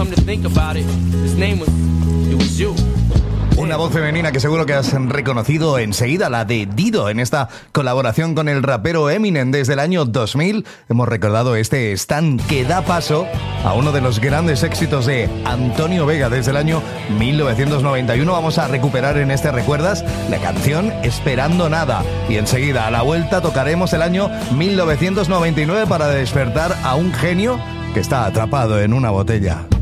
come to think about it, his name was, it was you. Una voz femenina que seguro que has reconocido enseguida, la de Dido, en esta colaboración con el rapero Eminem. Desde el año 2000 hemos recordado este Stan que da paso a uno de los grandes éxitos de Antonio Vega desde el año 1991. Vamos a recuperar en este Recuerdas la canción Esperando Nada, y enseguida a la vuelta tocaremos el año 1999 para despertar a un genio que está atrapado en una botella.